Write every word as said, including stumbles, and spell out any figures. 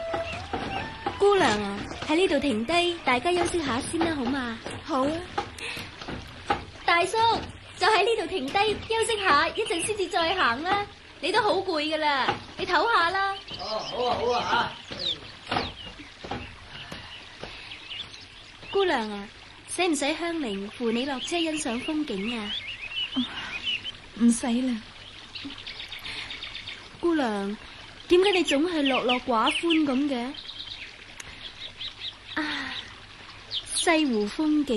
姑娘啊，喺呢度停低，大家休息下先啦，好嘛？ 好啊。 大叔，就喺呢度停低休息下，一陣先至再行啦。你都好攰噶啦，你唞下啦。 哦，好啊，好啊吓。 姑娘啊，使唔使香菱扶你落車欣賞風景啊？ 唔使啦。 姑娘，點解你總係落落寡歡咁嘅？啊，西湖風景